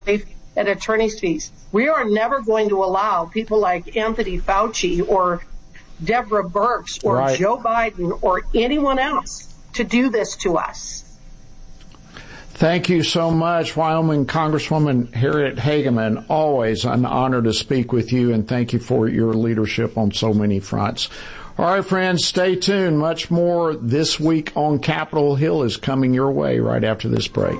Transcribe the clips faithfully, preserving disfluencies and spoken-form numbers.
and attorney's fees. We are never going to allow people like Anthony Fauci or Deborah Birx or right. Joe Biden or anyone else to do this to us. Thank you so much, Wyoming Congresswoman Harriet Hageman. Always an honor to speak with you, and thank you for your leadership on so many fronts. All right, friends, stay tuned. Much more this week on Capitol Hill is coming your way right after this break.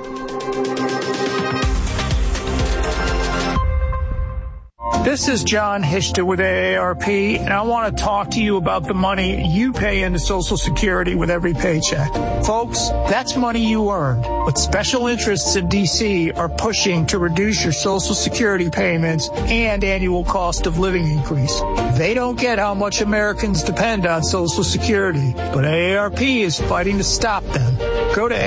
This is John Hishta with A A R P, and I want to talk to you about the money you pay into Social Security with every paycheck. Folks, that's money you earned, but special interests in D C are pushing to reduce your Social Security payments and annual cost of living increase. They don't get how much Americans depend on Social Security, but A A R P is fighting to stop them. Go to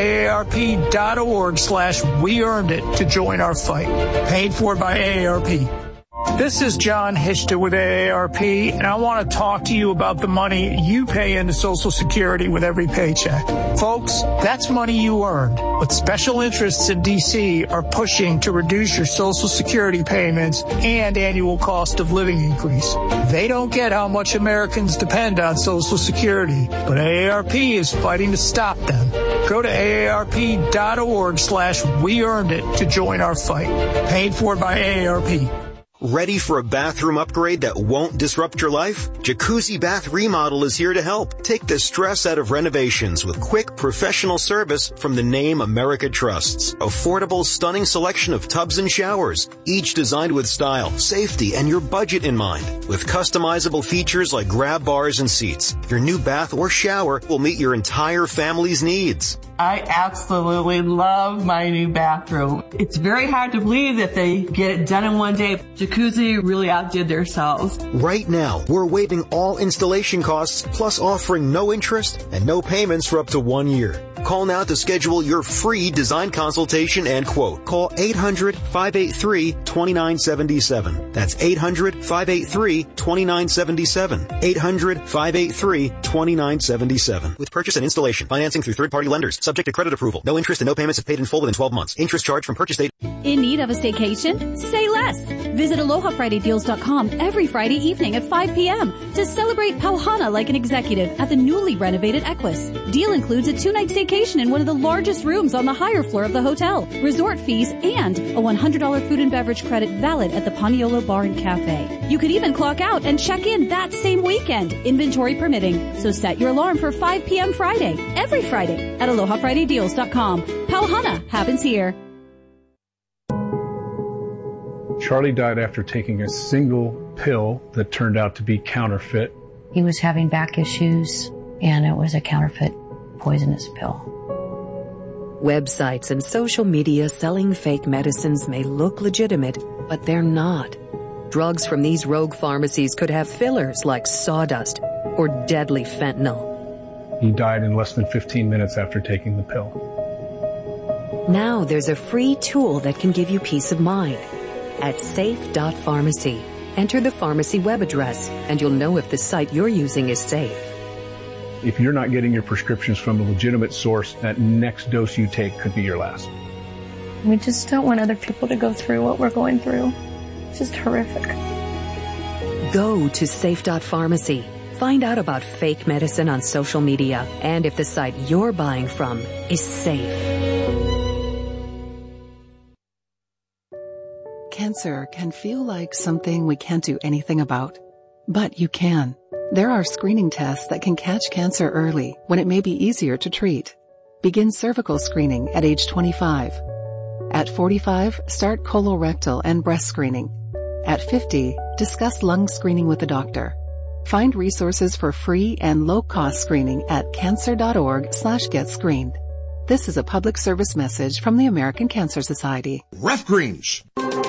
aarp.org slash we earned it to join our fight. Paid for by A A R P. This is John Hishta with A A R P, and I want to talk to you about the money you pay into Social Security with every paycheck. Folks, that's money you earned, but special interests in D C are pushing to reduce your Social Security payments and annual cost of living increase. They don't get how much Americans depend on Social Security, but A A R P is fighting to stop them. Go to aarp.org slash we earned it to join our fight. Paid for by A A R P. Ready for a bathroom upgrade that won't disrupt your life? Jacuzzi Bath Remodel is here to help. Take the stress out of renovations with quick, professional service from the name America trusts. Affordable, stunning selection of tubs and showers, each designed with style, safety, and your budget in mind. With customizable features like grab bars and seats, your new bath or shower will meet your entire family's needs. I absolutely love my new bathroom. It's very hard to believe that they get it done in one day. Jacuzzi really outdid themselves. Right now, we're waiving all installation costs, plus offering no interest and no payments for up to one year. Call now to schedule your free design consultation and quote. Call eight hundred, five eight three, two nine seven seven. That's eight hundred, five eight three, two nine seven seven. eight hundred, five eight three, two nine seven seven. With purchase and installation, financing through third-party lenders, subject to credit approval. No interest and no payments if paid in full within twelve months. Interest charged from purchase date. In need of a staycation? Say less. Visit aloha friday deals dot com every Friday evening at five p.m. to celebrate Pauhana like an executive at the newly renovated Equus. Deal includes a two-night staycation in one of the largest rooms on the higher floor of the hotel, resort fees, and a one hundred dollars food and beverage credit valid at the Paniolo Bar and Cafe. You could even clock out and check in that same weekend, inventory permitting. So set your alarm for five p.m. Friday, every Friday at aloha friday deals dot com. Pauhana happens here. Charlie died after taking a single pill that turned out to be counterfeit. He was having back issues, and it was a counterfeit poisonous pill. Websites and social media selling fake medicines may look legitimate, but they're not. Drugs from these rogue pharmacies could have fillers like sawdust or deadly fentanyl. He died in less than fifteen minutes after taking the pill. Now there's a free tool that can give you peace of mind. At safe dot pharmacy, enter the pharmacy web address, and you'll know if the site you're using is safe. If you're not getting your prescriptions from a legitimate source, that next dose you take could be your last. We just don't want other people to go through what we're going through. It's just horrific. Go to safe dot pharmacy. Find out about fake medicine on social media and if the site you're buying from is safe. Cancer can feel like something we can't do anything about, but you can. There are screening tests that can catch cancer early when it may be easier to treat. Begin cervical screening at age twenty-five. At forty-five, start colorectal and breast screening. At fifty, discuss lung screening with a doctor. Find resources for free and low-cost screening at cancer.org slash get screened. This is a public service message from the American Cancer Society. Ref Greens.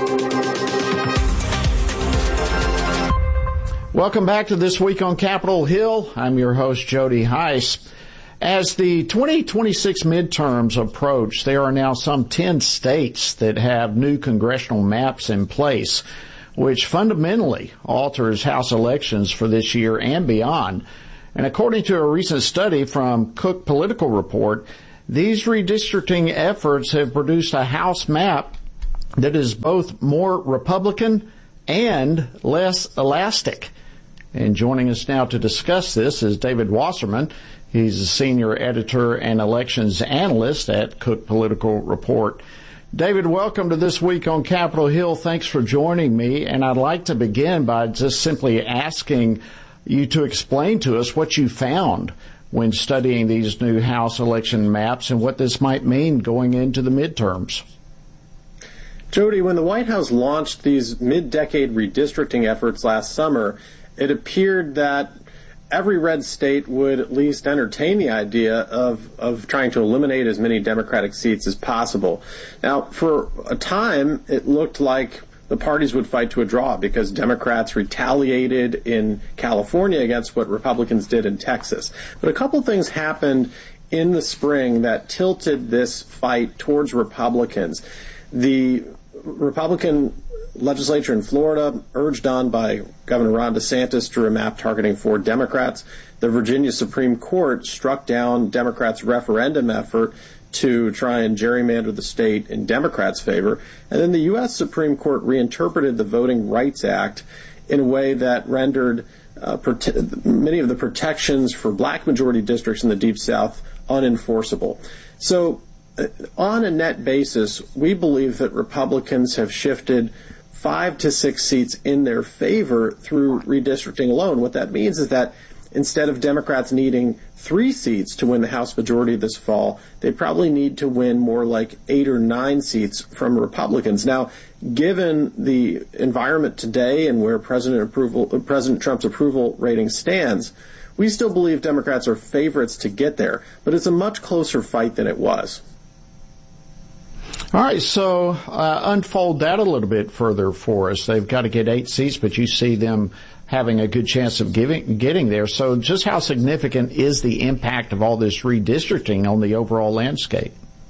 Welcome back to This Week on Capitol Hill. I'm your host, Jody Heiss. As the twenty twenty-six midterms approach, there are now some ten states that have new congressional maps in place, which fundamentally alters House elections for this year and beyond. And according to a recent study from Cook Political Report, these redistricting efforts have produced a House map that is both more Republican and less elastic. And joining us now to discuss this is David Wasserman. He's a senior editor and elections analyst at Cook Political Report. David, welcome to This Week on Capitol Hill. Thanks for joining me. And I'd like to begin by just simply asking you to explain to us what you found when studying these new House election maps and what this might mean going into the midterms. Jody, when the White House launched these mid-decade redistricting efforts last summer, it appeared that every red state would at least entertain the idea of, of trying to eliminate as many Democratic seats as possible. Now, for a time, it looked like the parties would fight to a draw because Democrats retaliated in California against what Republicans did in Texas. But a couple things happened in the spring that tilted this fight towards Republicans. The Republican legislature in Florida, urged on by Governor Ron DeSantis, drew a map targeting four Democrats. The Virginia Supreme Court struck down Democrats' referendum effort to try and gerrymander the state in Democrats' favor. And then the U S Supreme Court reinterpreted the Voting Rights Act in a way that rendered uh, prote- many of the protections for black majority districts in the Deep South unenforceable. So uh, on a net basis, we believe that Republicans have shifted five to six seats in their favor through redistricting alone. What that means is that instead of Democrats needing three seats to win the House majority this fall, they probably need to win more like eight or nine seats from Republicans. Now, given the environment today and where President approval, President Trump's approval rating stands, we still believe Democrats are favorites to get there, but it's a much closer fight than it was. All right, so uh, unfold that a little bit further for us. They've got to get eight seats, but you see them having a good chance of giving, getting there. So just how significant is the impact of all this redistricting on the overall landscape?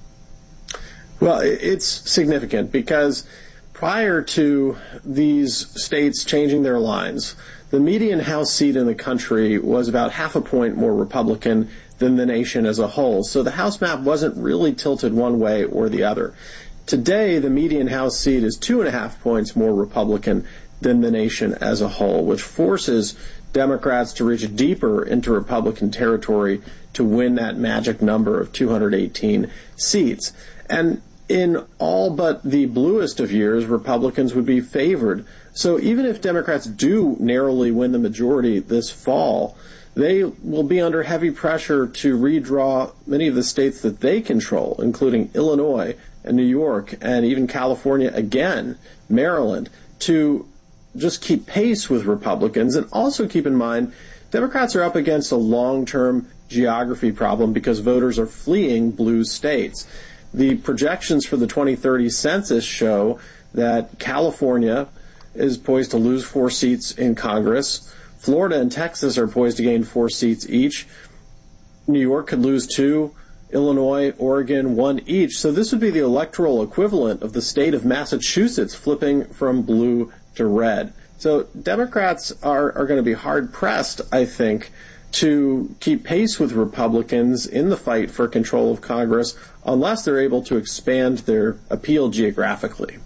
Well, it's significant because prior to these states changing their lines, the median House seat in the country was about half a point more Republican than the nation as a whole. So the House map wasn't really tilted one way or the other. Today, the median House seat is two and a half points more Republican than the nation as a whole, which forces Democrats to reach deeper into Republican territory to win that magic number of two hundred eighteen seats. And in all but the bluest of years, Republicans would be favored. So even if Democrats do narrowly win the majority this fall, they will be under heavy pressure to redraw many of the states that they control, including Illinois and New York and even California again, Maryland, to just keep pace with Republicans. And also keep in mind, Democrats are up against a long-term geography problem because voters are fleeing blue states. The projections for the twenty thirty census show that California is poised to lose four seats in Congress. Florida and Texas are poised to gain four seats each. New York could lose two. Illinois, Oregon, one each. So this would be the electoral equivalent of the state of Massachusetts flipping from blue to red. So Democrats are, are going to be hard-pressed, I think, to keep pace with Republicans in the fight for control of Congress unless they're able to expand their appeal geographically.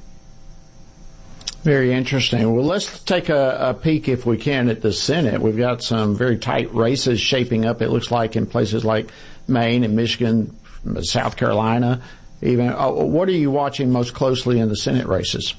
Very interesting. Well, let's take a, a peek, if we can, at the Senate. We've got some very tight races shaping up, it looks like, in places like Maine and Michigan, South Carolina, even. Oh, what are you watching most closely in the Senate races?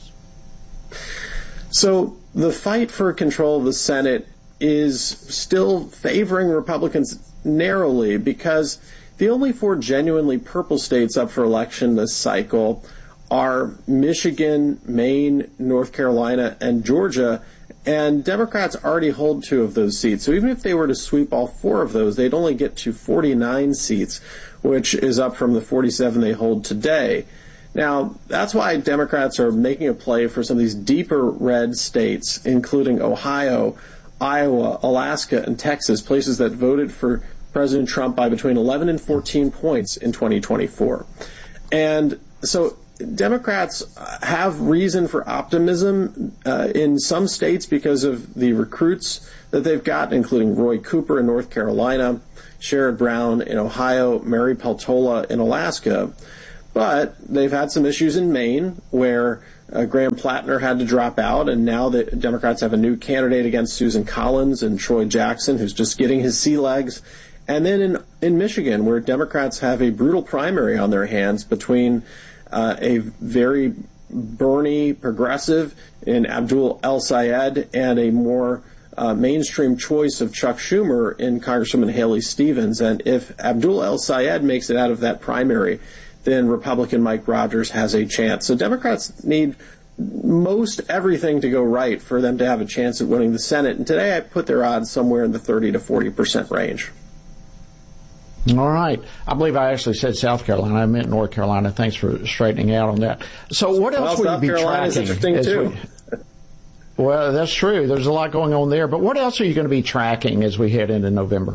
So the fight for control of the Senate is still favoring Republicans narrowly because the only four genuinely purple states up for election this cycle are Michigan, Maine, North Carolina, and Georgia, and Democrats already hold two of those seats. So even if they were to sweep all four of those, they'd only get to forty-nine seats, which is up from the forty-seven they hold today. Now, that's why Democrats are making a play for some of these deeper red states, including Ohio, Iowa, Alaska, and Texas, places that voted for President Trump by between eleven and fourteen points in twenty twenty-four. And so Democrats have reason for optimism uh, in some states because of the recruits that they've got, including Roy Cooper in North Carolina, Sherrod Brown in Ohio, Mary Peltola in Alaska. But they've had some issues in Maine where uh, Graham Plattner had to drop out, and now the Democrats have a new candidate against Susan Collins and Troy Jackson, who's just getting his sea legs. And then in, in Michigan, where Democrats have a brutal primary on their hands between uh, a very Bernie progressive in Abdul El-Sayed and a more uh, mainstream choice of Chuck Schumer in Congresswoman Haley Stevens. And if Abdul El-Sayed makes it out of that primary, then Republican Mike Rogers has a chance. So Democrats need most everything to go right for them to have a chance at winning the Senate. And today I put their odds somewhere in the thirty to forty percent range. All right. I believe I actually said South Carolina. I meant North Carolina. Thanks for straightening out on that. So what else well, will South you be Carolina's tracking? Interesting too. We, well, that's true. There's a lot going on there. But what else are you going to be tracking as we head into November?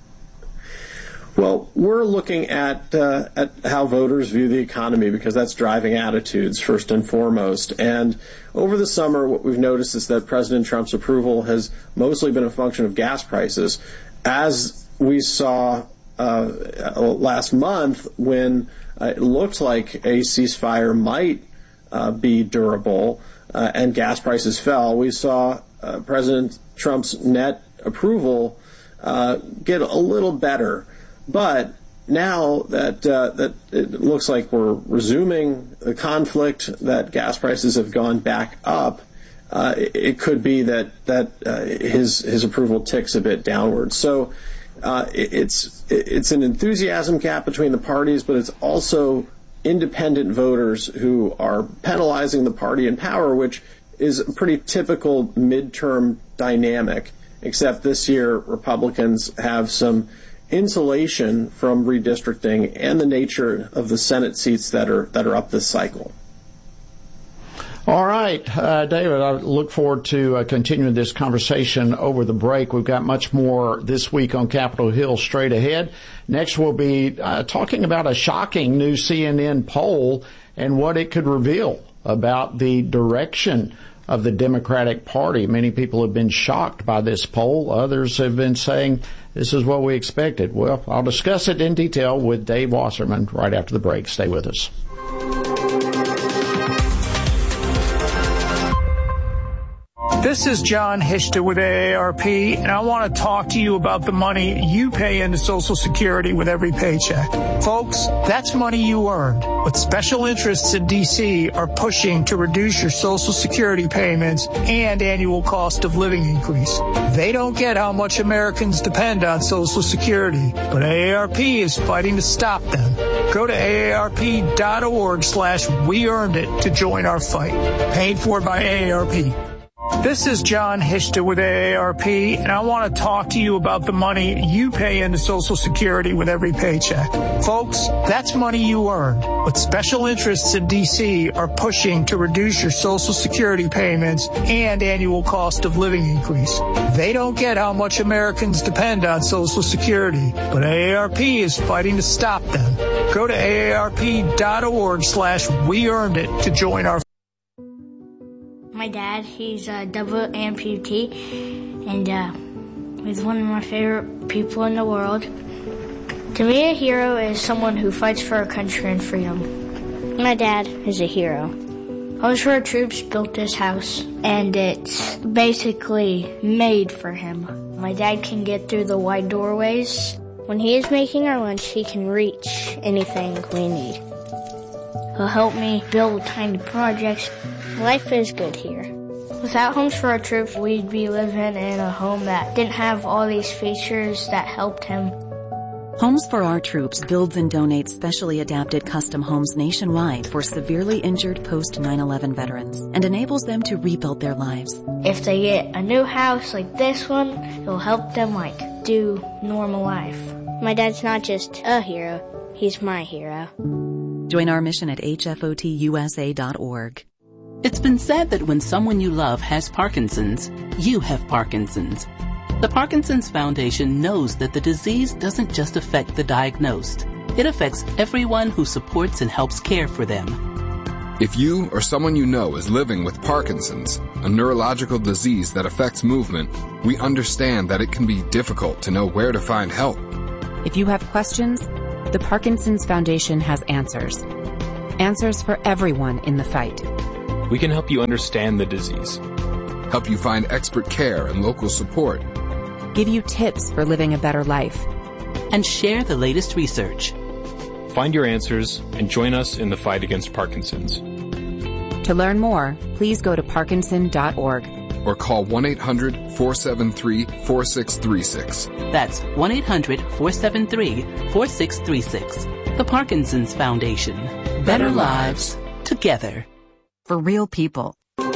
Well, we're looking at uh, at how voters view the economy, because that's driving attitudes first and foremost. And over the summer, what we've noticed is that President Trump's approval has mostly been a function of gas prices, as we saw uh, last month when uh, it looked like a ceasefire might uh, be durable uh, and gas prices fell. We saw uh, President Trump's net approval uh, get a little better. But now that uh, that it looks like we're resuming the conflict, that gas prices have gone back up, uh, it, it could be that that uh, his his approval ticks a bit downward. So uh, it, it's it's an enthusiasm gap between the parties, but it's also independent voters who are penalizing the party in power, which is a pretty typical midterm dynamic. Except this year, Republicans have some insulation from redistricting and the nature of the Senate seats that are that are up this cycle. All right, uh, David, I look forward to uh, continuing this conversation over the break. We've got much more this week on Capitol Hill straight ahead. Next, we'll be uh, talking about a shocking new C N N poll and what it could reveal about the direction of the Democratic Party. Many people have been shocked by this poll. Others have been saying this is what we expected. Well, I'll discuss it in detail with Dave Wasserman right after the break. Stay with us. This is John Hishta with A A R P, and I want to talk to you about the money you pay into Social Security with every paycheck. Folks, that's money you earned, but special interests in D C are pushing to reduce your Social Security payments and annual cost of living increase. They don't get how much Americans depend on Social Security, but A A R P is fighting to stop them. Go to A A R P dot org slash we earned it to join our fight. Paid for by A A R P. This is John Hishta with A A R P, and I want to talk to you about the money you pay into Social Security with every paycheck. Folks, that's money you earned, but special interests in D C are pushing to reduce your Social Security payments and annual cost of living increase. They don't get how much Americans depend on Social Security, but A A R P is fighting to stop them. Go to A A R P dot org slash we earned it to join our My dad, he's a double amputee, and uh, he's one of my favorite people in the world. To me, a hero is someone who fights for our country and freedom. My dad is a hero. Homes for Our Troops built this house, and it's basically made for him. My dad can get through the wide doorways. When he is making our lunch, he can reach anything we need. He'll help me build tiny projects. Life is good here. Without Homes for Our Troops, we'd be living in a home that didn't have all these features that helped him. Homes for Our Troops builds and donates specially adapted custom homes nationwide for severely injured post nine eleven veterans and enables them to rebuild their lives. If they get a new house like this one, it'll help them like do normal life. My dad's not just a hero, he's my hero. Join our mission at H F O T U S A dot org. It's been said that when someone you love has Parkinson's, you have Parkinson's. The Parkinson's Foundation knows that the disease doesn't just affect the diagnosed. It affects everyone who supports and helps care for them. If you or someone you know is living with Parkinson's, a neurological disease that affects movement, we understand that it can be difficult to know where to find help. If you have questions, the Parkinson's Foundation has answers. Answers for everyone in the fight. We can help you understand the disease. Help you find expert care and local support. Give you tips for living a better life. And share the latest research. Find your answers and join us in the fight against Parkinson's. To learn more, please go to parkinson dot org. Or call one eight hundred, four seven three, four six three six. That's one eight hundred, four seven three, four six three six. The Parkinson's Foundation. Better, Better lives together. For real people.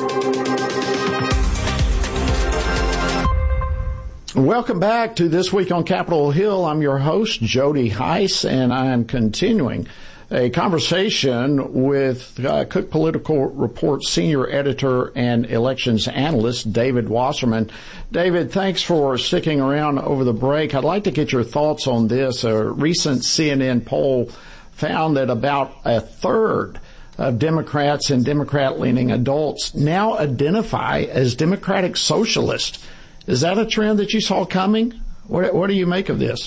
Welcome back to This Week on Capitol Hill. I'm your host, Jody Heiss, and I am continuing a conversation with uh, Cook Political Report senior editor and elections analyst David Wasserman. David, thanks for sticking around over the break. I'd like to get your thoughts on this. A recent C N N poll found that about a third of Democrats and Democrat-leaning adults now identify as Democratic Socialists. Is that a trend that you saw coming? What, what do you make of this?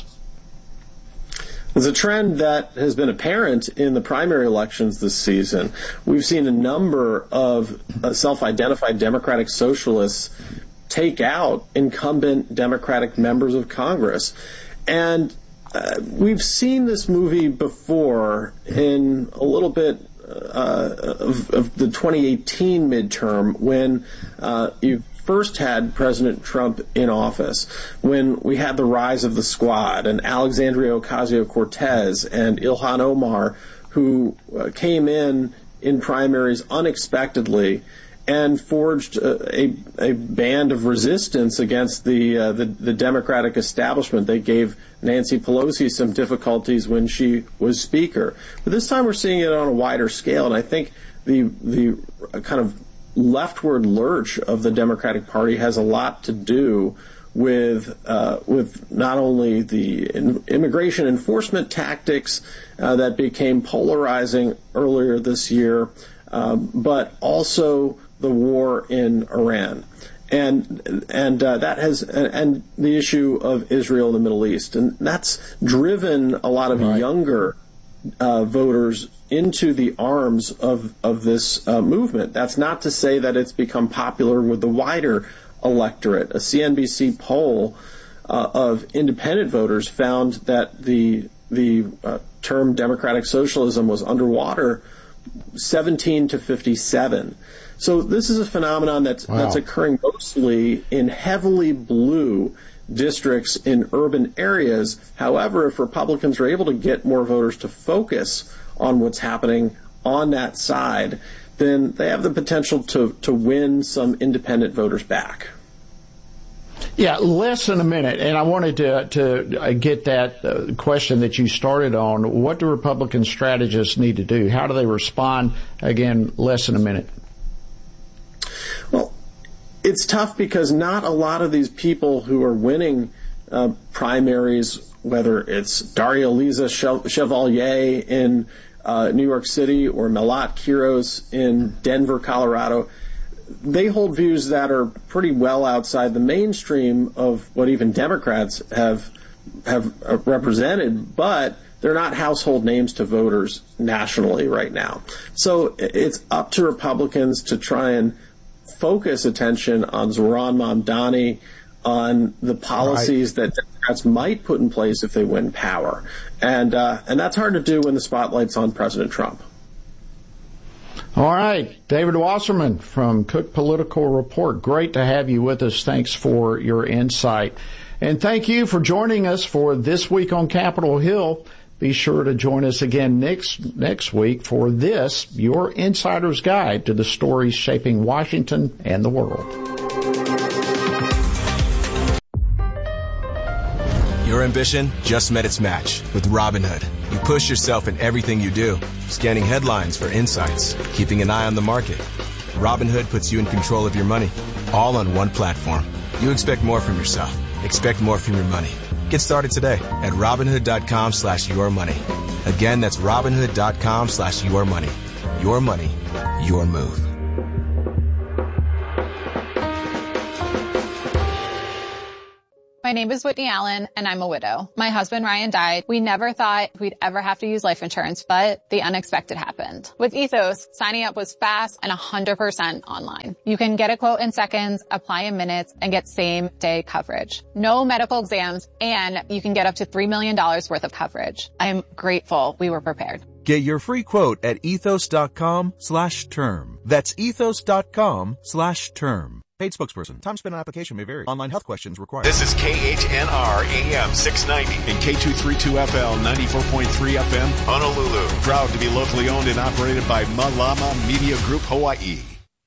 It's a trend that has been apparent in the primary elections this season. We've seen a number of uh, self-identified Democratic Socialists take out incumbent Democratic members of Congress. And uh, we've seen this movie before in a little bit uh, of, of the twenty eighteen midterm when uh, you first had President Trump in office, when we had the rise of the Squad and Alexandria Ocasio-Cortez and Ilhan Omar, who uh, came in in primaries unexpectedly and forged a, a, a band of resistance against the, uh, the the Democratic establishment. They gave Nancy Pelosi some difficulties when she was Speaker. But this time we're seeing it on a wider scale, and I think the the kind of leftward lurch of the Democratic Party has a lot to do with uh, with not only the in- immigration enforcement tactics uh, that became polarizing earlier this year, um, but also the war in Iran, and and uh, that has and, and the issue of Israel and the Middle East, and that's driven a lot of right. younger uh, voters into the arms of of this uh, movement. That's not to say that it's become popular with the wider electorate. A C N B C poll uh, of independent voters found that the the uh, term Democratic Socialism was underwater seventeen to fifty-seven. So this is a phenomenon that's wow. that's occurring mostly in heavily blue districts in urban areas. However, if Republicans are able to get more voters to focus on what's happening on that side, then they have the potential to, to win some independent voters back. Yeah, less than a minute, and I wanted to to get that uh, question that you started on. What do Republican strategists need to do? How do they respond? Again, less than a minute. Well, it's tough because not a lot of these people who are winning uh, primaries, whether it's Daria Liza Chevalier in uh, New York City or Melat Kiros in Denver, Colorado, they hold views that are pretty well outside the mainstream of what even Democrats have have represented, but they're not household names to voters nationally right now. So it's up to Republicans to try and focus attention on Zohran Mamdani, on the policies right. that Democrats might put in place if they win power. And uh, and that's hard to do when the spotlight's on President Trump. All right. David Wasserman from Cook Political Report. Great to have you with us. Thanks for your insight. And thank you for joining us for This Week on Capitol Hill. Be sure to join us again next next week for this, your insider's guide to the stories shaping Washington and the world. Your ambition just met its match with Robinhood. You push yourself in everything you do, scanning headlines for insights, keeping an eye on the market. Robinhood puts you in control of your money, all on one platform. You expect more from yourself. Expect more from your money. Get started today at Robinhood.com slash your money. Again, that's Robinhood.com slash your money. Your money, your move. My name is Whitney Allen, and I'm a widow. My husband, Ryan, died. We never thought we'd ever have to use life insurance, but the unexpected happened. With Ethos, signing up was fast and one hundred percent online. You can get a quote in seconds, apply in minutes, and get same-day coverage. No medical exams, and you can get up to three million dollars worth of coverage. I am grateful we were prepared. Get your free quote at ethos.com slash term. That's ethos.com slash term. Paid spokesperson. Time spent on application may vary. Online health questions required. This is K H N R A M six ninety and K two thirty-two F L ninety-four point three F M, Honolulu. Proud to be locally owned and operated by Malama Media Group Hawaii.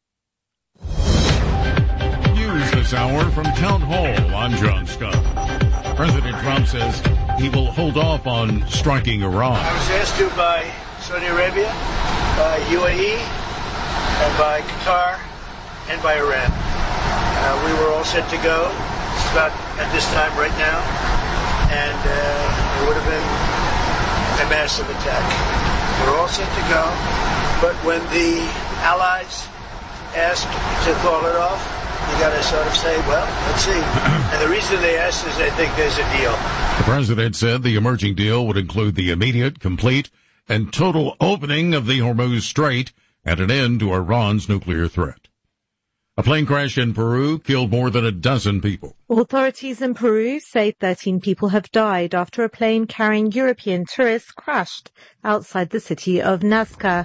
News this hour from Town Hall. I'm John Scott. President Trump says he will hold off on striking Iran. I was asked to by Saudi Arabia, by U A E, and by Qatar, and by Iran. Uh, we were all set to go. It's about at this time right now, and uh, it would have been a massive attack. We're all set to go, but when the allies asked to call it off, you got to sort of say, well, let's see. And the reason they asked is they think there's a deal. The president said the emerging deal would include the immediate, complete, and total opening of the Hormuz Strait and an end to Iran's nuclear threat. A plane crash in Peru killed more than a dozen people. Authorities in Peru say thirteen people have died after a plane carrying European tourists crashed outside the city of Nazca.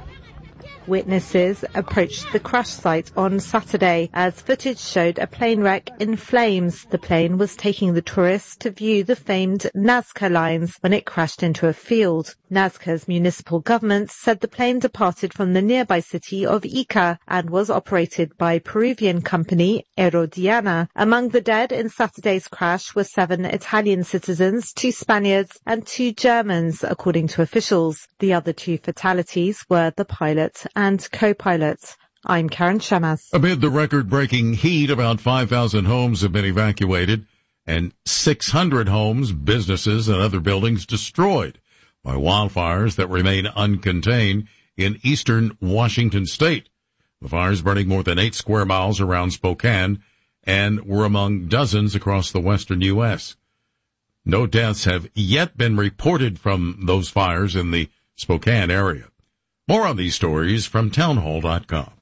Witnesses approached the crash site on Saturday as footage showed a plane wreck in flames. The plane was taking the tourists to view the famed Nazca lines when it crashed into a field. Nazca's municipal government said the plane departed from the nearby city of Ica and was operated by Peruvian company Aerodiana. Among the dead in Saturday's crash were seven Italian citizens, two Spaniards and two Germans, according to officials. The other two fatalities were the pilot and co-pilot. I'm Karen Shamas. Amid the record-breaking heat, about five thousand homes have been evacuated and six hundred homes, businesses, and other buildings destroyed by wildfires that remain uncontained in eastern Washington state. The fires burning more than eight square miles around Spokane and were among dozens across the western U S. No deaths have yet been reported from those fires in the Spokane area. More on these stories from townhall dot com.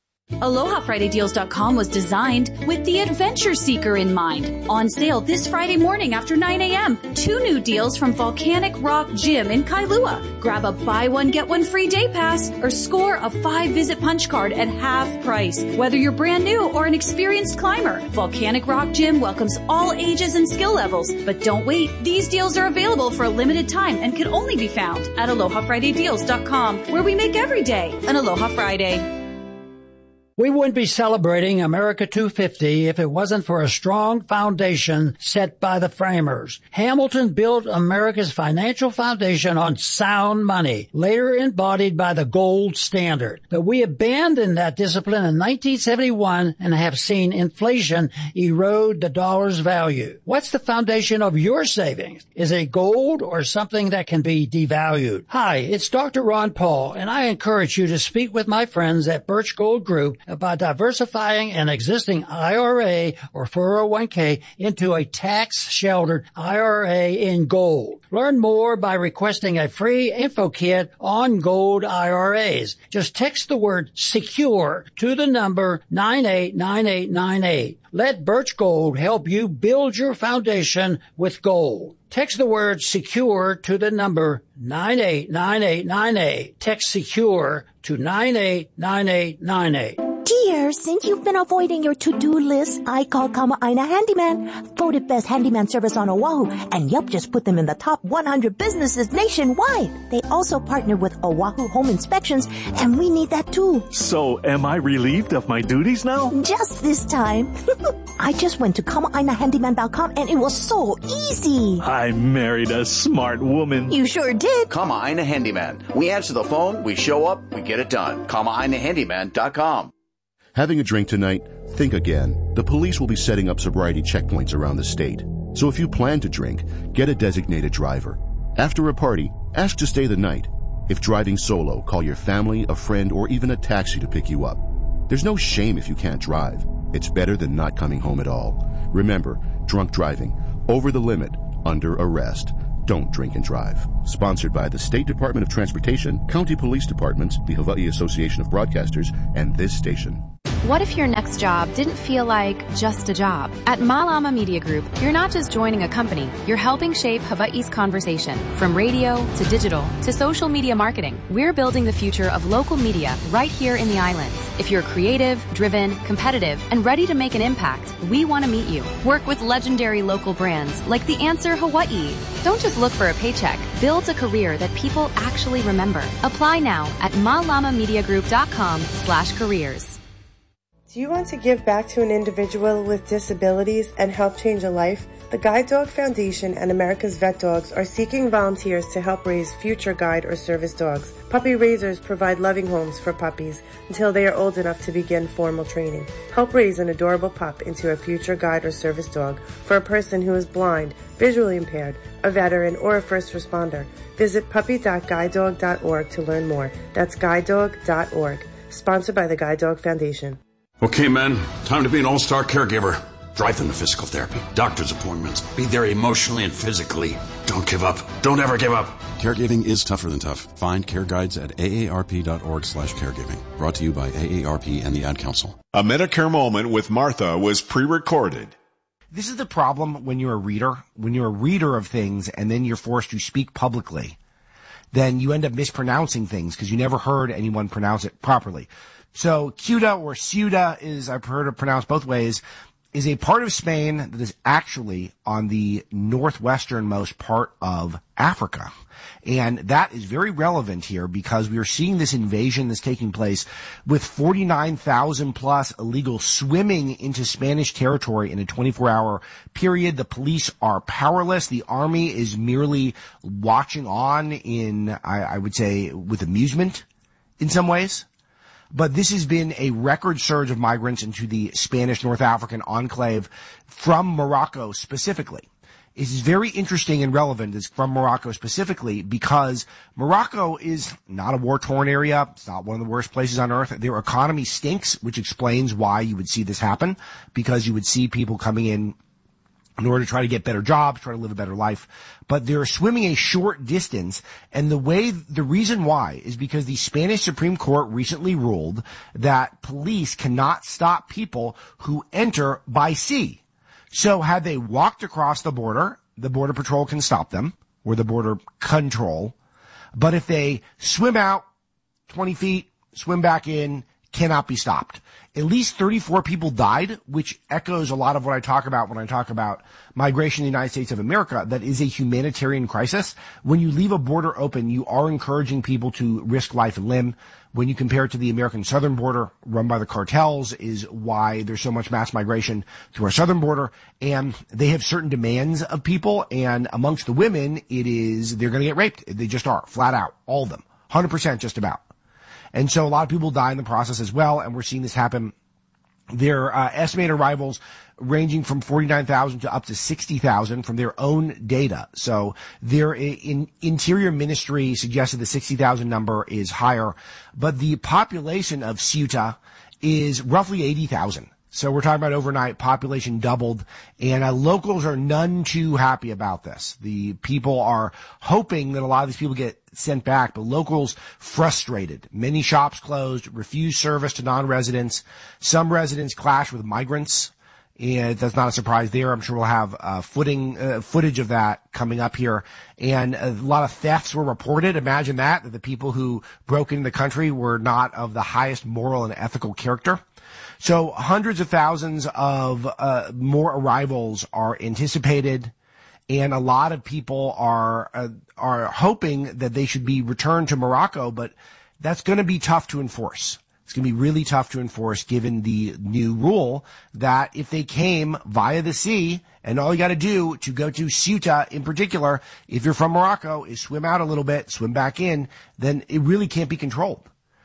Aloha Friday Deals dot com was designed with the adventure seeker in mind. On sale this Friday morning after nine a.m. Two new deals from Volcanic Rock Gym in Kailua. Grab a buy one, get one free day pass or score a five-visit punch card at half price. Whether you're brand new or an experienced climber, Volcanic Rock Gym welcomes all ages and skill levels. But don't wait. These deals are available for a limited time and can only be found at Aloha Friday Deals dot com, where we make every day an Aloha Friday. We wouldn't be celebrating America two fifty if it wasn't for a strong foundation set by the framers. Hamilton built America's financial foundation on sound money, later embodied by the gold standard. But we abandoned that discipline in nineteen seventy-one and have seen inflation erode the dollar's value. What's the foundation of your savings? Is it gold or something that can be devalued? Hi, it's Doctor Ron Paul, and I encourage you to speak with my friends at Birch Gold Group about diversifying an existing I R A or four oh one k into a tax-sheltered I R A in gold. Learn more by requesting a free info kit on gold I R As. Just text the word SECURE to the number nine eight nine eight nine eight. Let Birch Gold help you build your foundation with gold. Text the word SECURE to the number nine eight nine eight nine eight. Text SECURE to nine eight nine eight nine eight. Dear, since you've been avoiding your to-do list, I called Kama'aina Handyman, voted best handyman service on Oahu, and Yelp just put them in the top one hundred businesses nationwide. They also partnered with Oahu Home Inspections, and we need that too. So, am I relieved of my duties now? Just this time. I just went to Kama'aina Handyman dot com, and it was so easy. I married a smart woman. You sure did. Kama'aina Handyman. We answer the phone, we show up, we get it done. Kama'aina Handyman dot com. Having a drink tonight? Think again. The police will be setting up sobriety checkpoints around the state. So if you plan to drink, get a designated driver. After a party, ask to stay the night. If driving solo, call your family, a friend, or even a taxi to pick you up. There's no shame if you can't drive. It's better than not coming home at all. Remember, drunk driving Over the limit, under arrest. Don't drink and drive. Sponsored by the State Department of Transportation, County Police Departments, the Hawaii Association of Broadcasters, and this station. What if your next job didn't feel like just a job? At Malama Media Group, you're not just joining a company, you're helping shape Hawaii's conversation. From radio to digital to social media marketing, we're building the future of local media right here in the islands. If you're creative, driven, competitive, and ready to make an impact, we want to meet you. Work with legendary local brands like The Answer Hawaii. Don't just look for a paycheck. Build a career that people actually remember. Apply now at malamamediagroup.com slash careers. Do you want to give back to an individual with disabilities and help change a life? The Guide Dog Foundation and America's Vet Dogs are seeking volunteers to help raise future guide or service dogs. Puppy raisers provide loving homes for puppies until they are old enough to begin formal training. Help raise an adorable pup into a future guide or service dog for a person who is blind, visually impaired, a veteran, or a first responder. Visit puppy dot guide dog dot org to learn more. That's guide dog dot org. Sponsored by the Guide Dog Foundation. Okay, men, time to be an all-star caregiver. Drive them to physical therapy, doctor's appointments, be there emotionally and physically. Don't give up. Don't ever give up. Caregiving is tougher than tough. Find care guides at A A R P dot org slash caregiving. Brought to you by A A R P and the Ad Council. A Medicare Moment with Martha was pre-recorded. This is the problem when you're a reader. When you're a reader of things and then you're forced to speak publicly, then you end up mispronouncing things because you never heard anyone pronounce it properly. So Ceuta or Ceuta is, I've heard it pronounced both ways, is a part of Spain that is actually on the northwesternmost part of Africa. And that is very relevant here because we are seeing this invasion that's taking place with forty-nine thousand plus illegals swimming into Spanish territory in a twenty-four hour period. The police are powerless. The army is merely watching on in, I, I would say, with amusement in some ways. But this has been a record surge of migrants into the Spanish North African enclave from Morocco specifically. It is very interesting and relevant. It's from Morocco specifically because Morocco is not a war-torn area. It's not one of the worst places on earth. Their economy stinks, which explains why you would see this happen, because you would see people coming in in order to try to get better jobs, try to live a better life. But they're swimming a short distance, and the way, the reason why is because the Spanish Supreme Court recently ruled that police cannot stop people who enter by sea. So had they walked across the border, the Border Patrol can stop them, or the Border Control. But if they swim out twenty feet, swim back in, cannot be stopped. At least thirty-four people died, which echoes a lot of what I talk about when I talk about migration in the United States of America. That is a humanitarian crisis. When you leave a border open, you are encouraging people to risk life and limb. When you compare it to the American southern border run by the cartels is why there's so much mass migration through our southern border. And they have certain demands of people. And amongst the women, it is, they're going to get raped. They just are, flat out, all of them, one hundred percent just about. And so a lot of people die in the process as well, and we're seeing this happen. Their uh, estimated arrivals ranging from forty-nine thousand to up to sixty thousand from their own data. So their in, Interior Ministry suggested the sixty thousand number is higher, but the population of Ceuta is roughly eighty thousand. So we're talking about overnight population doubled, and uh, locals are none too happy about this. The people are hoping that a lot of these people get sent back, but locals frustrated. Many shops closed, refused service to non-residents. Some residents clash with migrants, and that's not a surprise there. I'm sure we'll have uh, footing, uh, footage of that coming up here. And a lot of thefts were reported. Imagine that, that the people who broke into the country were not of the highest moral and ethical character. So hundreds of thousands of uh, more arrivals are anticipated, and a lot of people are uh, are hoping that they should be returned to Morocco, but that's going to be tough to enforce. It's going to be really tough to enforce given the new rule that if they came via the sea, and all you got to do to go to Ceuta in particular, if you're from Morocco, is swim out a little bit, swim back in, then it really can't be controlled.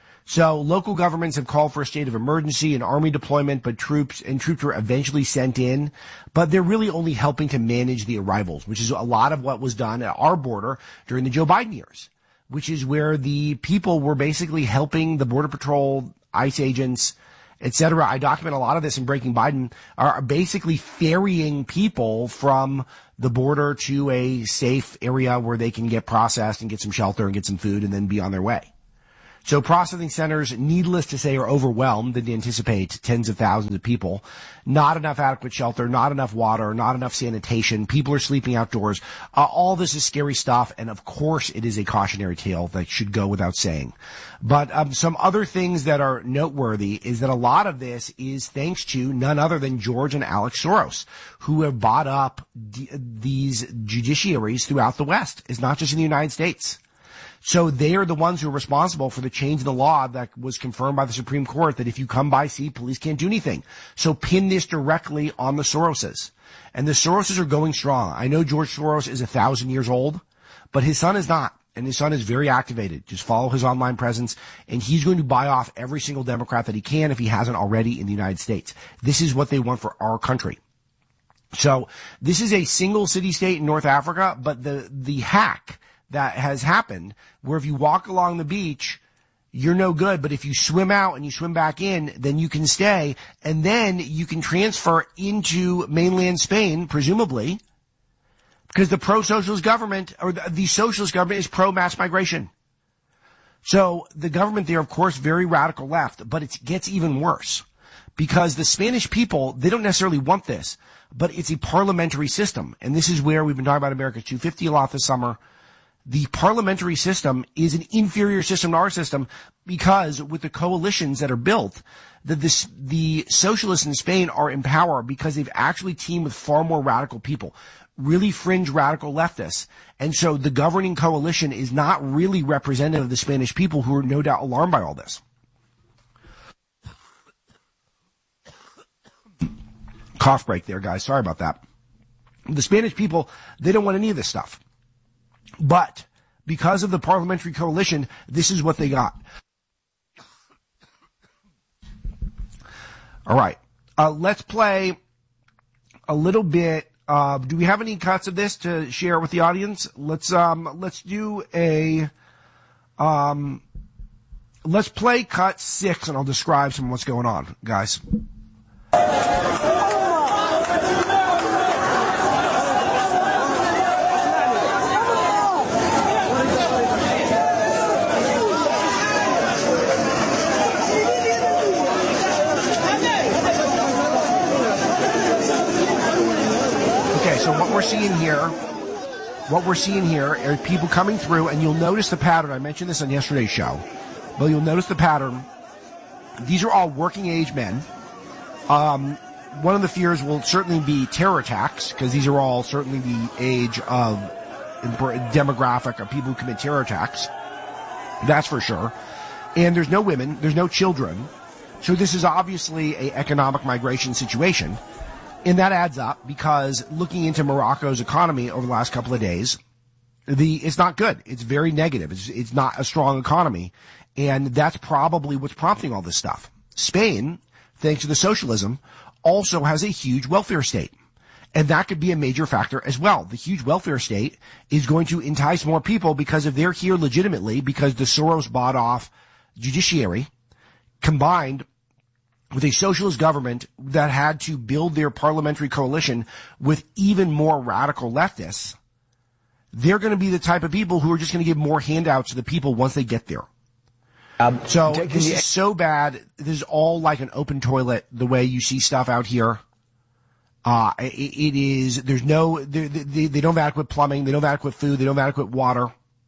So local governments have called for a state of emergency and army deployment, but troops and troops were eventually sent in. But they're really only helping to manage the arrivals, which is a lot of what was done at our border during the Joe Biden years, which is where the people were basically helping the Border Patrol, ICE agents, et cetera. I document a lot of this in Breaking Biden, are basically ferrying people from the border to a safe area where they can get processed and get some shelter and get some food and then be on their way. So processing centers, needless to say, are overwhelmed and anticipate tens of thousands of people. Not enough adequate shelter, not enough water, not enough sanitation. People are sleeping outdoors. Uh, all this is scary stuff, and of course it is a cautionary tale that should go without saying. But um, some other things that are noteworthy is that a lot of this is thanks to none other than George and Alex Soros, who have bought up d- these judiciaries throughout the West. It's not just in the United States. So they are the ones who are responsible for the change in the law that was confirmed by the Supreme Court that if you come by sea, police can't do anything. So pin this directly on the Soroses. And the Soroses are going strong. I know George Soros is a thousand years old, but his son is not. And his son is very activated. Just follow his online presence, and he's going to buy off every single Democrat that he can if he hasn't already in the United States. This is what they want for our country. So this is a single city state in North Africa, but the, the hack that has happened, where if you walk along the beach, you're no good, but if you swim out and you swim back in, then you can stay, and then you can transfer into mainland Spain, presumably, because the pro-socialist government, or the, the socialist government, is pro-mass migration. So the government there, of course, very radical left, but it gets even worse, because the Spanish people, they don't necessarily want this, but it's a parliamentary system, and this is where we've been talking about America two fifty a lot this summer. The parliamentary system is an inferior system to our system because with the coalitions that are built, the, this, the socialists in Spain are in power because they've actually teamed with far more radical people, really fringe radical leftists. And so the governing coalition is not really representative of the Spanish people, who are no doubt alarmed by all this. Cough break there, guys. Sorry about that. The Spanish people, they don't want any of this stuff. But because of the parliamentary coalition, this is what they got. All right. Uh, let's play a little bit. Uh, do we have any cuts of this to share with the audience? Let's, um, let's do a, um, let's play cut six, and I'll describe some of what's going on, guys. So what we're seeing here, what we're seeing here are people coming through, and you'll notice the pattern. I mentioned this on yesterday's show, but you'll notice the pattern. These are all working age men. Um, one of the fears will certainly be terror attacks, because these are all certainly the age of demographic of people who commit terror attacks. That's for sure. And there's no women, there's no children. So this is obviously an economic migration situation. And that adds up, because looking into Morocco's economy over the last couple of days, the it's not good. It's very negative. It's, it's not a strong economy. And that's probably what's prompting all this stuff. Spain, thanks to the socialism, also has a huge welfare state. And that could be a major factor as well. The huge welfare state is going to entice more people, because if they're here legitimately, because the Soros bought off judiciary, combined with a socialist government that had to build their parliamentary coalition with even more radical leftists, they're going to be the type of people who are just going to give more handouts to the people once they get there. Um, so this the, is so bad. This is all like an open toilet, the way you see stuff out here. Uh, it, it is, there's no, they, they, they don't have adequate plumbing, they don't have adequate food, they don't have adequate water.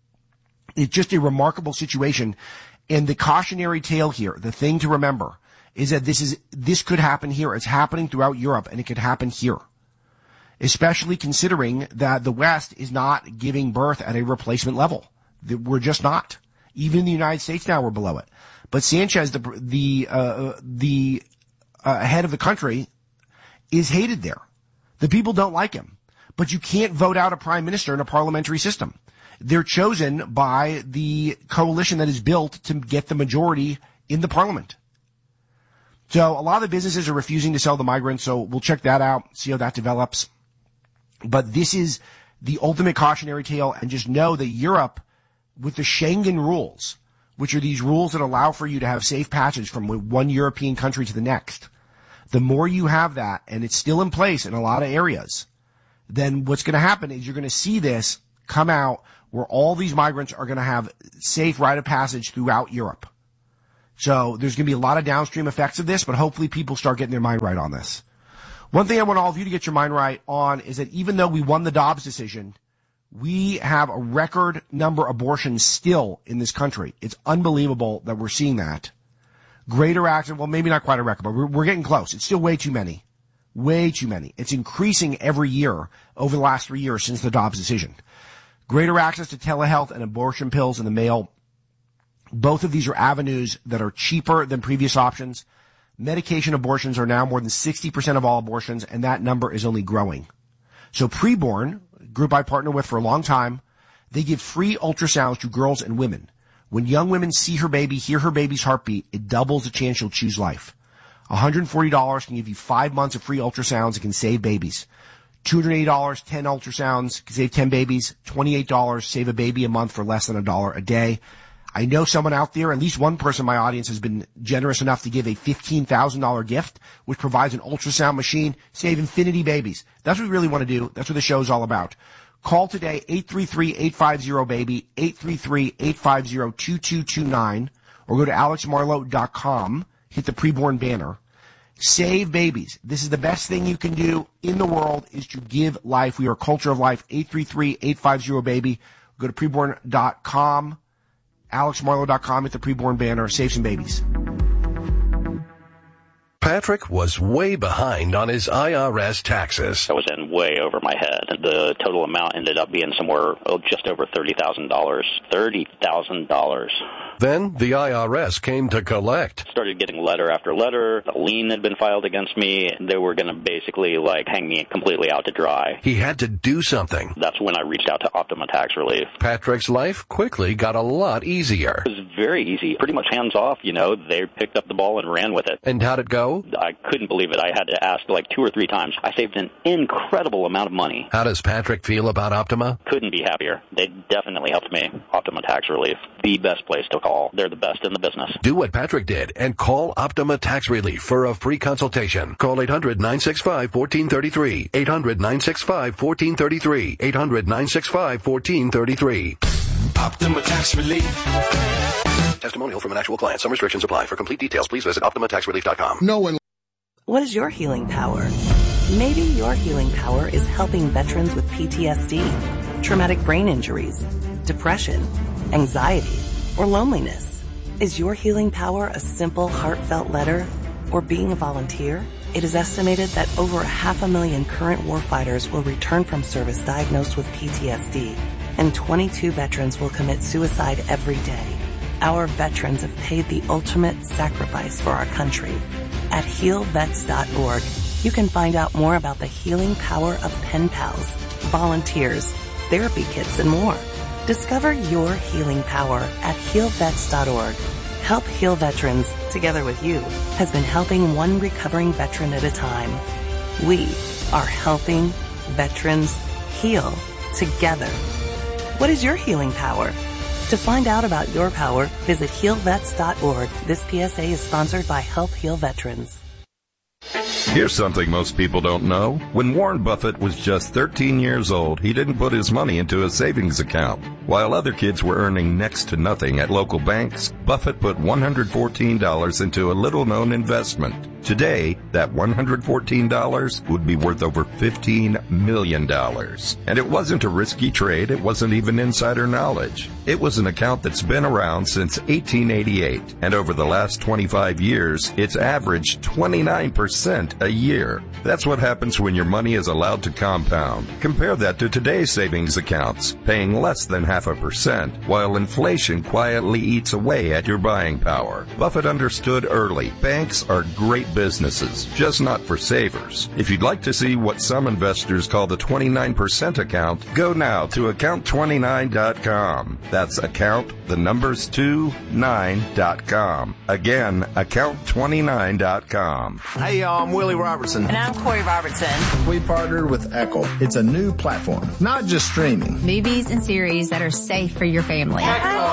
It's just a remarkable situation. And the cautionary tale here, the thing to remember, is that this is, this could happen here. It's happening throughout Europe, and it could happen here. Especially considering that the West is not giving birth at a replacement level. We're just not. Even in the United States now, we're below it. But Sanchez, the, the, uh, the, uh, head of the country, is hated there. The people don't like him. But you can't vote out a prime minister in a parliamentary system. They're chosen by the coalition that is built to get the majority in the parliament. So a lot of the businesses are refusing to sell the migrants, so we'll check that out, see how that develops. But this is the ultimate cautionary tale, and just know that Europe, with the Schengen rules, which are these rules that allow for you to have safe passage from one European country to the next. The more you have that, and it's still in place in a lot of areas, then what's going to happen is you're going to see this come out where all these migrants are going to have safe rite of passage throughout Europe. So there's going to be a lot of downstream effects of this, but hopefully people start getting their mind right on this. One thing I want all of you to get your mind right on is that even though we won the Dobbs decision, we have a record number of abortions still in this country. It's unbelievable that we're seeing that. Greater access, well, maybe not quite a record, but we're, we're getting close. It's still way too many. Way too many. It's increasing every year over the last three years since the Dobbs decision. Greater access to telehealth and abortion pills in the mail. Both of these are avenues that are cheaper than previous options. Medication abortions are now more than sixty percent of all abortions, and that number is only growing. So Preborn, a group I partner with for a long time, they give free ultrasounds to girls and women. When young women see her baby, hear her baby's heartbeat, it doubles the chance she'll choose life. one hundred forty dollars can give you five months of free ultrasounds. It can save babies. two hundred eighty dollars, ten ultrasounds, can save ten babies. twenty-eight dollars, save a baby a month for less than a dollar a day. I know someone out there, at least one person in my audience has been generous enough to give a fifteen thousand dollars gift, which provides an ultrasound machine, save infinity babies. That's what we really want to do. That's what the show's all about. Call today, eight three three, eight five zero, baby, eight three three, eight five zero, two two two nine, or go to alex marlowe dot com, hit the Preborn banner. Save babies. This is the best thing you can do in the world, is to give life. We are a culture of life. eight three three, eight five zero, baby. Go to preborn dot com, alex marlowe dot com, hit the Preborn banner, save some babies. Patrick was way behind on his I R S taxes. I was in way over my head. The total amount ended up being somewhere oh, just over thirty thousand dollars. thirty thousand dollars. Then the I R S came to collect. Started getting letter after letter. A lien had been filed against me. They were going to basically like hang me completely out to dry. He had to do something. That's when I reached out to Optima Tax Relief. Patrick's life quickly got a lot easier. It was very easy. Pretty much hands off, you know. They picked up the ball and ran with it. And how'd it go? I couldn't believe it. I had to ask like two or three times. I saved an incredible amount of money. How does Patrick feel about Optima? Couldn't be happier. They definitely helped me. Optima Tax Relief. The best place to call. They're the best in the business. Do what Patrick did and call Optima Tax Relief for a free consultation. Call eight hundred, nine six five, one four three three. eight hundred, nine six five, one four three three. eight hundred, nine six five, one four three three. Optima Tax Relief. Testimonial from an actual client. Some restrictions apply. For complete details, please visit optima tax relief dot com. No one. What is your healing power? Maybe your healing power is helping veterans with P T S D, traumatic brain injuries, depression, anxiety, or loneliness. Is your healing power a simple, heartfelt letter or being a volunteer? It is estimated that over a half a million current warfighters will return from service diagnosed with P T S D, and twenty-two veterans will commit suicide every day. Our veterans have paid the ultimate sacrifice for our country. At heal vets dot org, you can find out more about the healing power of pen pals, volunteers, therapy kits, and more. Discover your healing power at heal vets dot org. Help Heal Veterans, together with you, has been helping one recovering veteran at a time. We are helping veterans heal together. What is your healing power? To find out about your power, visit heal vets dot org. This P S A is sponsored by Help Heal Veterans. Here's something most people don't know. When Warren Buffett was just thirteen years old, he didn't put his money into a savings account. While other kids were earning next to nothing at local banks, Buffett put one hundred fourteen dollars into a little-known investment. Today, that one hundred fourteen dollars would be worth over fifteen million dollars. And it wasn't a risky trade. It wasn't even insider knowledge. It was an account that's been around since eighteen eighty-eight. And over the last twenty-five years, it's averaged twenty-nine percent a year. That's what happens when your money is allowed to compound. Compare that to today's savings accounts, paying less than half a percent, while inflation quietly eats away at your buying power. Buffett understood early. Banks are great businesses, just not for savers. If you'd like to see what some investors call the twenty-nine percent account, go now to account twenty-nine dot com. That's account, the numbers two, nine dot com. Again, account twenty-nine dot com. Hey y'all, I'm Willie Robertson. And I'm Corey Robertson. We partnered with Echo. It's a new platform, not just streaming. Movies and series that are safe for your family. Echo. I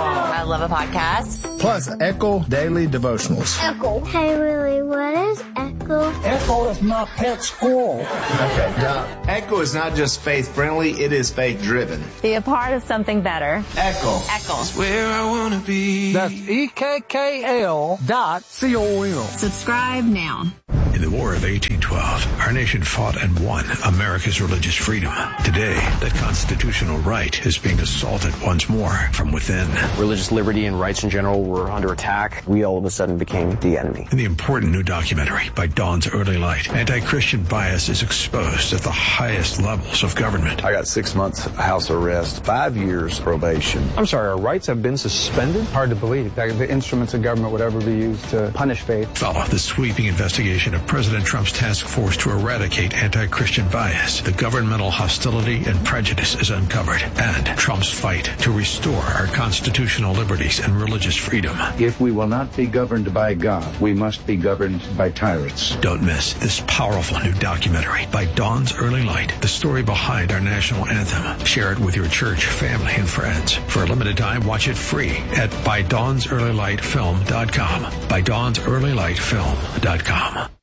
love a podcast. Plus Echo Daily Devotionals. Echo. Hey, Willie, what is Echo? Echo is my pet squirrel. Okay, now, Echo is not just faith-friendly, it is faith-driven. Be a part of something better. Echo. Echo. Where I want to be. That's E K K L dot C O M. Subscribe now. In the War of eighteen twelve, our nation fought and won America's religious freedom. Today, that constitutional right is being assaulted once more from within. Religious liberty and rights in general were under attack. We all of a sudden became the enemy. In the important new documentary, By Dawn's Early Light, anti-Christian bias is exposed at the highest levels of government. I got six months house arrest, five years probation. I'm sorry, our rights have been suspended? Hard to believe that the instruments of government would ever be used to punish faith. Follow the sweeping investigation of President Trump's task force to eradicate anti-Christian bias. The governmental hostility and prejudice is uncovered, and Trump's fight to restore our constitutional liberties and religious freedom. If we will not be governed by God, we must be governed by tyrants. Don't miss this powerful new documentary, By Dawn's Early Light, the story behind our national anthem. Share it with your church, family, and friends. For a limited time, watch it free at by dawns early light film dot com. by dawns early light film dot com.